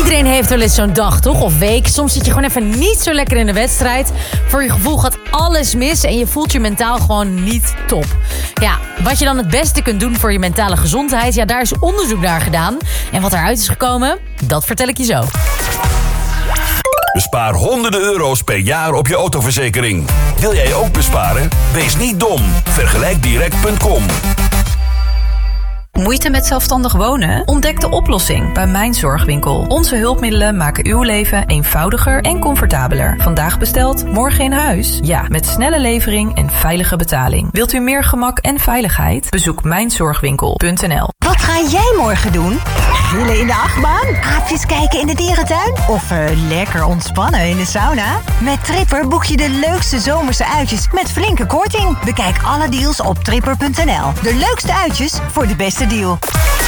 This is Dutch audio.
Iedereen heeft wel eens zo'n dag, toch? Of week. Soms zit je gewoon even niet zo lekker in de wedstrijd. Voor je gevoel gaat alles mis en je voelt je mentaal gewoon niet top. Ja, wat je dan het beste kunt doen voor je mentale gezondheid... ja, daar is onderzoek naar gedaan. En wat eruit is gekomen, dat vertel ik je zo. Bespaar honderden euro's per jaar op je autoverzekering. Wil jij ook besparen? Wees niet dom. Vergelijkdirect.com. Moeite met zelfstandig wonen? Ontdek de oplossing bij Mijn Zorgwinkel. Onze hulpmiddelen maken uw leven eenvoudiger en comfortabeler. Vandaag besteld, morgen in huis? Ja, met snelle levering en veilige betaling. Wilt u meer gemak en veiligheid? Bezoek mijnzorgwinkel.nl. Wat ga jij morgen doen? Grillen in de achtbaan? Aapjes kijken in de dierentuin? Of lekker ontspannen in de sauna? Met Tripper boek je de leukste zomerse uitjes met flinke korting. Bekijk alle deals op tripper.nl. De leukste uitjes voor de beste deal.